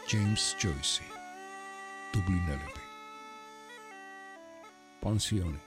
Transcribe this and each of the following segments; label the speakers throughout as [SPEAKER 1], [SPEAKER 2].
[SPEAKER 1] ჯეიმს ჯოისი, დუბლინელები. პანსიონი.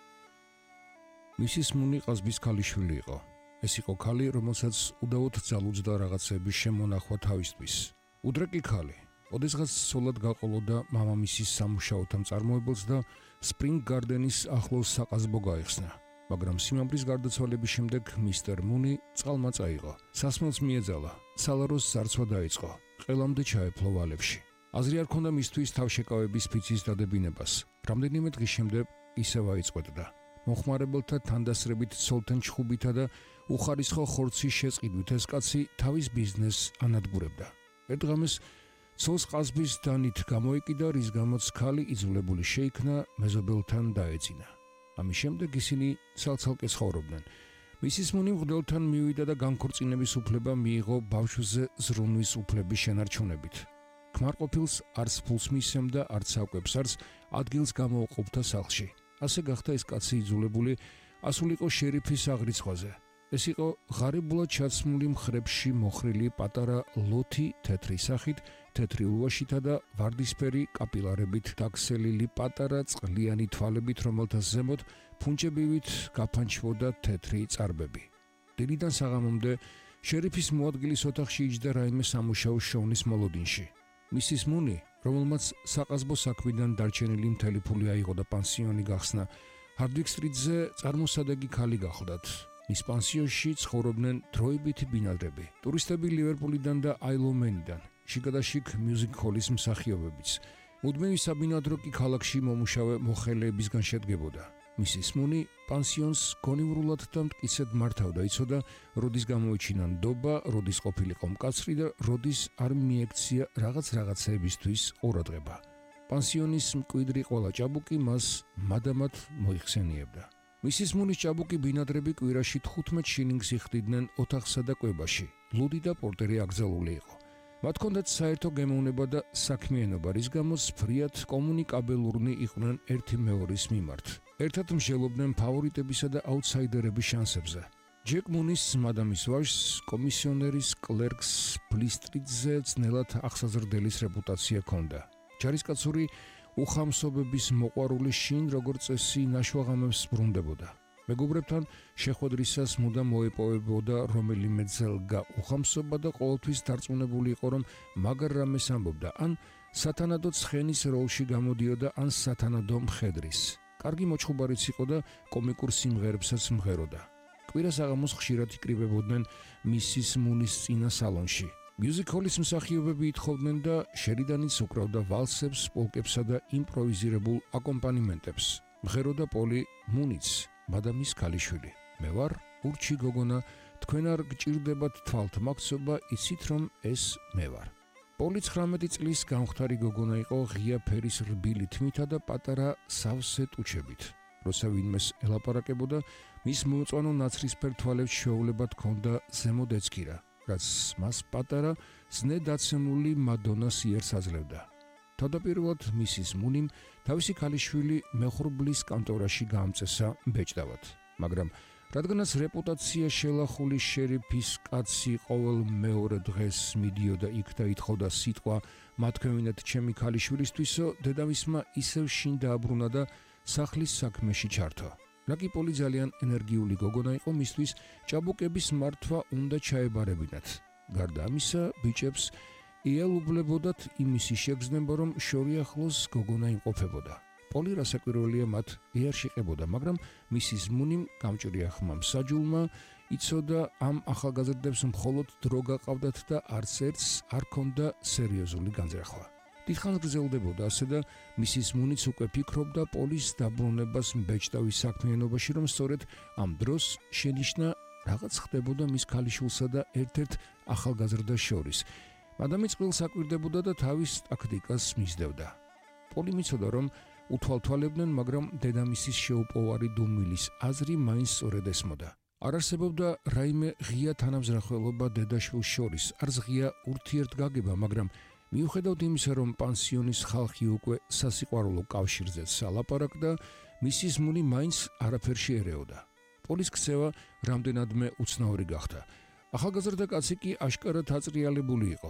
[SPEAKER 1] მისის მუნი ყაზბის ქალიშვილი იყო. ეს იყო ქალი, რომელსაც უდავოდ ძალუძდა რაღაცების შემონახვა თავისთვის. უდრეკი ქალი. ოდესღაც სოლად გაყოლოდა მამამისის სამუშაოთა მწარმოებელს და სპრინგ გარდენის ახლოს საყაზბო გაიხსნა. მაგრამ სიმამრის გარდაცვალების შემდეგ მისტერ მუნი წყალმა წაიღო. სასმელს მიეძალა, სალაროს ზარცვა დაიწყო. ყელამდე ჩაეფლო ვალებში. აზრი არ ჰქონდა მისთვის თავშეკავების ფიცის დადებინებას. რამდენიმე დღის შემდეგ ისევ აიწყვეტდა. მოხმარებელთა თანდასრებით ცოლთან ჩხუბითა და უხარისხო ხორცის შეწყიდვით ეს კაცი თავის ბიზნესს ანადგურებდა. ერთ ღამეს ცოლს ყაზბის დანით გამოეკიდა, რის გამოც ქალი იძულებული შეიქნა მეზობელთან დაეძინა. ამის შემდეგ ისინი ცალ-ცალკე ცხოვრობდნენ. მისის მუნი მღვდელთან მივიდა და განქორწინების უფლება მიიღო ბავშვზე ზრუნვის უფლების შენარჩუნებით. ქმარყოფილს არც ფულს მისცემდა, არც საკვებს, არც ადგილს გამოუყოფდა სახლში. ასე გახდა ეს კაცი იძულებული ასულიყო შერიფის აღრიცხვაზე. ეს იყო ღარიბულად ჩაცმული მხრებში მოხრილი პატარა ლოთი თეთრი სახით, თეთრი ულვაშითა და ვარდისფერი კაპილარებით დაქსელილი პატარა წყლიანი თვალებით, რომელთა ზემოთ ფუნჩებივით გაფანჩვოდა თეთრი წარბები. დილიდან საღამომდე შერიფის მოადგილის ოთახში იჯდა რაიმე სამუშაო შოვნის მოლოდინში. მისის მუნი, რომელმაც საყაზბო საქმიდან დარჩენილი მთელი ფული აიღო და პანსიონი გახსნა, ჰარდვიკ სტრიტზე წარმოსადეგი ქალი გახლდათ. მის პანსიონში ცხოვრობდნენ დროებითი ბინადრები, ტურისტები ლივერპულიდან და აილომენიდან, შიგადაშიგ მიუზიკ ჰოლის მსახიობებიც. მუდმივი საბინადრო კი ქალაქში მომუშავე მოხელეებისგან შედგებოდა. მისის მუნი პანსიონს გონივრულად და მტკიცედ მართავდა, იცოდა, როდის გამოიჩინა ნდობა, როდის ყოფილიყო მკაცრი და როდის არ მიექცია რაღაცეებისთვის ყურადღება. პანსიონის მკვიდრი ყველა ჭაბუკი მას მადამად მოიხსენიებდა. მისის მუნის ჭაბუკი ბინადრები კვირაში 15 შილინგს იხდიდნენ ოთახსა და კვებაში. ლუდი და პორტერი აკრძალული იყო. მათ ჰქონდათ საერთო გემოვნება და საქმიანობა, რის გამოც ფრიად კომუნიკაბელურნი იყვნენ ერთი მეორის მიმართ. ერთად მსჯელობდნენ ფავორიტებისა და აუტსაიდერების შანსებზე. ჯეკ მუნის მადამის ვაჟს, კომისიონერის კლერკს ფლისტრიტზე ძნელად აღსაზრდელის რეპუტაცია ჰქონდა. ჯარისკაცური უხამსობების მოყვარული შინ როგორც წესი ნაშვაღამებს ბრუნდებოდა. მეგობრებთან შეხვედრისას მუდამ მოეპოვებოდა რომელიმე ძელგა უხამსობა და ყოველთვის დარწმუნებული იყო, რომ მაგარ რამეს ამბობდა, ან სათანადო ცხენის როლში გამოდიოდა, ან სათანადო მხედრის. კარგი მოჩხუბარიც იყო და კომიკურ სიმღერებსაც მღეროდა. კვირას აღამოს ხშირად იკრიბებოდნენ მისის მუნის წინა სალონში. მიუზიკ ჰოლის მსახიობები ითხოვდნენ და შერიდანიც უკრავდა ვალსებს, პოლკებსა და იმპროვიზირებულ აკომპანიმენტებს. მღეროდა პოლი მუნიც, მადამის ქალიშვილი. მე ვარ ურჩი გოგონა, თქვენ არ გჭირდებათ თვალთმაქცობა, იცით რომ ეს მე ვარ. პოლი 19 წლის გამხდარი გოგონა იყო, ღია ფერის რბილი თმითა და პატარა სავსე ტუჩებით. როცა ვინმეს ელაპარაკებოდა, მის მოწვანო ნაცრისფერ თვალებს შეუვლება ჰქონდა ზემო დეცქირა, რაც მას პატარა ზნედაცემული მადონას იერს აძლევდა. თავდაპირველად მისის მუნიმ თავისი ქალიშვილი მეხურბლის კანტორაში გაამწესა ბეჭდავად, მაგრამ რადგანაც რეპუტაცია შელახული შერიფის კაცი ყოველ მეორე დღეს მიდიოდა იქ და ითხოვდა სიტყვა მათქვევინად ჩემი ქალიშვილისთვისო, დედამისმა ისევ შინ დააბრუნა და სახლის საქმეში ჩართო. რაკი პოლი ძალიან ენერგიული გოგონა იყო, მისთვის ჭაბუკების მართვა უნდა ჩაებარებინათ. გარდა ამისა, ბიჭებს იელუბლებოდათ იმისი შეგრძნება, რომ შორი ახლოს გოგონა იმყოფებოდა. პოლი რასაკვირველია მათ იერ შეყებოდა, მაგრამ მისის მუნიმ გამჭრია ხმამ საჯულმა იცოდა ამ ახალგაზრდებს მხოლოდ დრო გაყავდათ და არც ერთს არ ჰქონდა სერიოზული განზრახვა. დიდხანს გრძელდებოდა ასე და მისის მუნიც უკვე ფიქრობდა პოლის დაბრუნებას ბეჭდავის საქმიანობაში, რომ სწორედ ამ დროს შენიშნა რაღაც ხდებოდა მის ქალიშვილსა და ერთ-ერთ ახალგაზრდას შორის. მადამი წყვილს აკვირდებოდა და თავის ტაქტიკას მისდევდა. პოლი მიცოდა, რომ უთვალთვალებდნენ, მაგრამ დედამისის შეუპოვარი დუმილის აზრი მაინც სწორედ ესმოდა. არ არსებობდა რაიმე ღია თანამზრახველობა დედაშვილს შორის, არც ღია ურთიერთგაგება, მაგრამ მიუხედავად იმისა, რომ პანსიონის ხალხი უკვე სასიყვარულო კავშირზე სალაპარაკდა, მისის მუნი მაინც არაფერში ერეოდა. პოლის ქცევა რამდენადმე უცნაური გახდა. ახალგაზრდა კაცი კი აშკარად აწრიალებული იყო.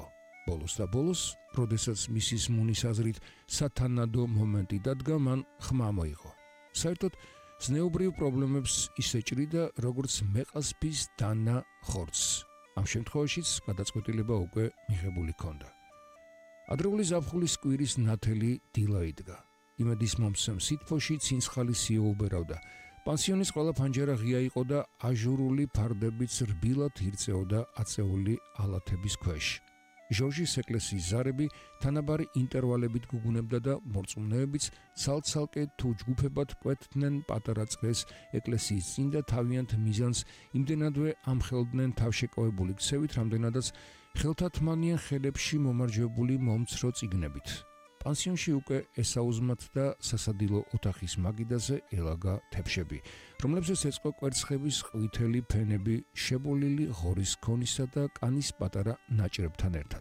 [SPEAKER 1] ბოლოს და ბოლოს, როდესაც მისის მუნის აზრით სათანადო მომენტი დადგა, მან ხმა მოიღო. საერთოდ ზნეობრივ პრობლემებს ისე ჭრიდა, როგორც მეყასფის დანა ხორცს. ამ შემთხვევაშიც გადაწყვეტილება უკვე მიღებული ჰქონდა. ადრეული ზაფხულის კვირის ნათელი დილა იდგა. იმედის მომცემ სითბოში ცინცხალი სიო უბერავდა. პანსიონის ყველა ფანჯარა ღია იყო და აჟურული ფარდებით რბილად ირწეოდა აწეული ალათების ქვეშ. ჟორჟის ეკლესიის ზარები თანაბარი ინტერვალებით გუგუნებდა და მორწმუნეებიც ცალ-ცალკე თუ ჯგუფებად კვეთდნენ პატარა წყეს ეკლესიის წინ და თავიანთ მიზანს იმდენადვე ამხელდნენ თავშეკავებული ქსევით, რამდენადაც ხელთათმანიან ხელებში მომარჯვებული მომცრო წიგნებით. პანსიონში უკვე ესაუზმათ და სასადილო ოთახის მაგიდაზე ელაგა თეფშები, რომლებზეც ეწყო კვერცხების ყვითელი ფენები შებოლილი ღორის ქონისა და კანის პატარა ნაჭრებთან ერთად.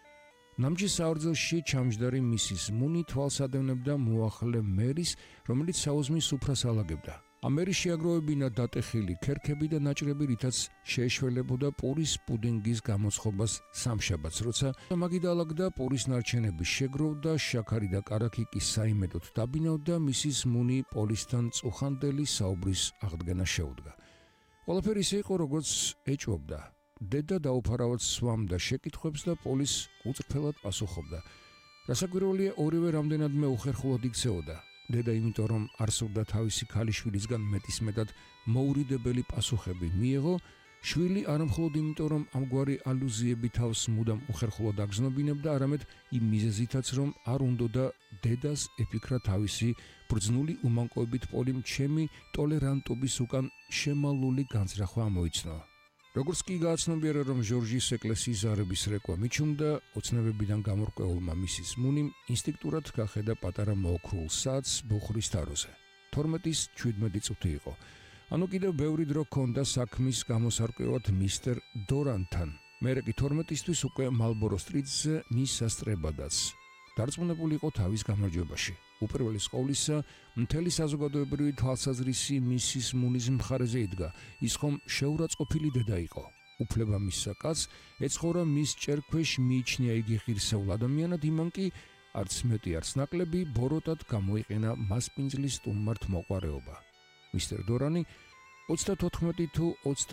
[SPEAKER 1] ნამჯის საორძელში ჩამჯდარი მისის მუნი თვალს ადევნებდა მოახლე მერის, რომელიც საუზმის სუფრას ალაგებდა. ამ მერის შეაგროვებინა დატეხილი ქერქები და ნაჭრები, რითაც შეეშველებოდა პურის პუდინგის გამოცხობას სამშაბათს, როცა მაგიდა ალაგდა პურის ნარჩენების შეგროვდა, შაქარი და კარაქი საიმედოდ დაბინავდა, მისის მუნი პოლისთან წუხანდელი საუბრის აღდგენა შეუდგა. ყველაფერი ისე იყო, როგორც ეჭვობდა. დედა დაუფარავად სვამდა შეკითხვებს და პოლის უწრფელად პასუხობდა. რასაკვირველია, ორივე რამდენადმე უხერხულად იქცეოდა. დედა იმიტომ, რომ არ სურდა თავისი ქალიშვილისგან მეტისმეტად მოურიდებელი პასუხები მიეღო, შვილი არამხოლოდ იმიტომ, რომ ამგვარი ალუზიები თავს მუდამ უხერხულად აგზნობინებდა, არამედ იმ მიზეზითაც, რომ არ უნდოდა დედას ეფიქრა თავისი ბრძნული უმანკოებით პოლიმ ჩემი ტოლერანტობის უკან შემალული განზრახვა მოიცნო. როგორც კი გააცნობიერა, რომ ჟორჟის ეკლესიის ზარების რეკვა მიჩნდა, ოცნებებიდან გამორკვეულმა მისის მუნიმ ინსტინქტურად გახედა პატარა მოოქრულ საათს ბუხრის თაროზე. 12:17 წუთი იყო. ანუ კიდევ ბევრი დრო ჰქონდა საქმის გამოსარკვევად მისტერ დორანთან. მერე კი 12-ისთვის უკვე მალბორო სტრიტზე მის სასწრებადაც. დარწმუნებული იყო თავის გამარჯვებაში. უპირველეს ყოვლისა, მთელი საზოგადოებრივი თვალსაზრისი მისის მუნის მხარეზე იდგა. ის ხომ შეურაცხყოფილი დედა იყო. უფლება მისცა კაცს, ეცხოვრა მის ჭერქვეშ, მიიჩნია იგი ღირსეულ ადამიანად, იმან კი არც მეტი არც ნაკლები ბოროტად გამოიყენა მასპინძლის სტუმართ მოყვარეობა. მისტერ დორანი 34 თუ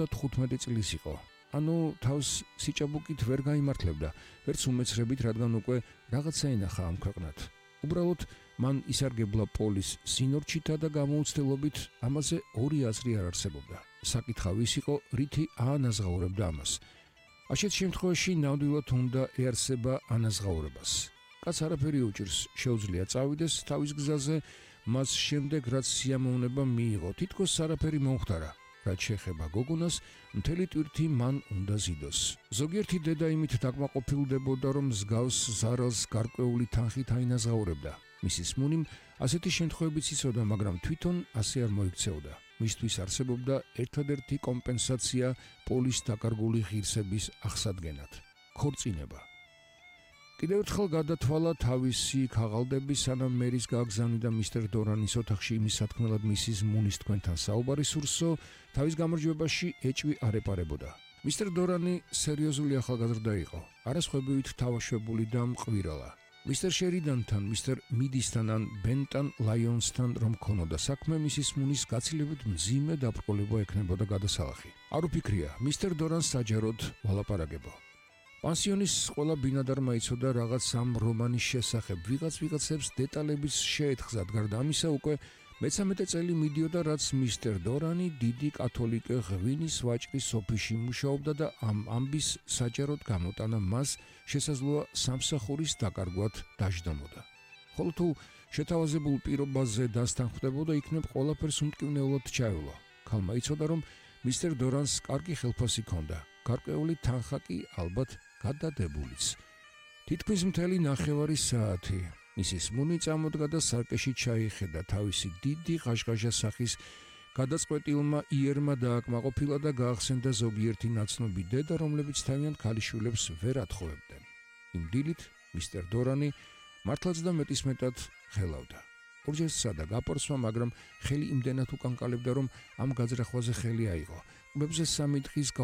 [SPEAKER 1] 35 წლის იყო. ანუ თავს სიჭაბუკით ვერ გაიმართლებდა, ვერც უმეცრებით, რადგან უკვე რაღაცა ენახა ამ ქვეყნად. უბრალოდ მან ისარგებლა პოლის სინორჩითა და გამოუცდელობით, ამაზე ორი აზრი არ არსებობდა. საკითხავი ის იყო, რითი აანაზღაურებდა ამას. ასეთ შემთხვევაში ნამდვილად უნდა ეარსება ანაზღაურებას. კაც არაფერი უჭირს, შეუძლია წავიდეს თავის გზაზე, მას შემდეგ რაც სიამოვნება მიიღო, თითქოს არაფერი მომხდარა. რაც შეეხება გოგონას, მთელი ტვირთი მან უნდა ზიდოს. ზოგიერთი დედა იმით დაკმაყოფილდებოდა, რომ მსგავს ზარალს გარკვეული თანხით აინაზღაურებდა. მისის მუნიმ ასეთი შემთხვევებიც იცოდა, მაგრამ თვითონ ასე არ მოიქცეოდა. მისთვის არსებობდა ერთადერთი კომპენსაცია პოლის დაკარგული ღირსების აღსადგენად ქორწინება. კიდევ ერთხელ გადათვალა თავისი ქაღალდები, სანამ მერის გააგზავნიდა მისტერ დორანის ოთახში იმის სათქმელად მისის მუნის თქვენთან საუბარი სურსო, თავის გამარჯვებაში ეჭვი არ ეპარებოდა. მისტერ დორანი სერიოზული ახალგაზრდა იყო, არასხვევით თავაშვებული და მყვირალა. მისტერ შერიდანთან, მისტერ მიდისთან ან ბენტან ლაიონსთან რომ ქონოდა საქმე, მისის მუნის გაცილებით მძიმე დაბრკოლება ექნებოდა გადასალახი. არ უფიქრია, მისტერ დორანს საჯაროდ ვალაპარაკებო. პანსიონის ყველა ბინადარმა იცოდა რაღაც ამ რომანის შესახებ, ვიღაცებს დეტალებიც შეეთხზათ, გარდა ამისა უკვე მე-13 წელი მიდიოდა, რაც მისტერ დორანი დიდი კათოლიკე ღვინის ვაჭრის ოფისში მუშაობდა და ამ ამბის საჯაროდ გამოტანა მას შესაძლოა სამსახურის დაკარგვად დაждდამოდა. ხოლო თუ შეთავაზებულ პირობაზე დასთანხმდებოდა, იქნებ ყველაფერს უმტკივნეულად ჩაევლო. ქალმა იცოდა, რომ მისტერ დორანს კარგი ხელფასი ჰქონდა, გარკვეული თანხა კი ალბათ გადადებულიც. თითქმის მთელი ნახევარი საათი მისის მუნი წამოდგა და სარკეში ჩაიხედა თავისი დიდი ღაშღაშა სახის გადაწყვეტილმა იერმა დააკმაყოფილა და გაახსენდა ზოგიერთი ნაცნობი დედა, რომლებიც თავიანთ ქალიშვილებს ვერ ათხოვებდნენ. იმ დილით მისტერ დორანი მართლაც და მეტისმეტად ხელავდა. ორჯერ სცადა გაპორსვა, მაგრამ ხელი იმდენად უკანკალებდა, რომ ამ გაძრახვაზე ხელი აიღო. ყბებზე 3 დღის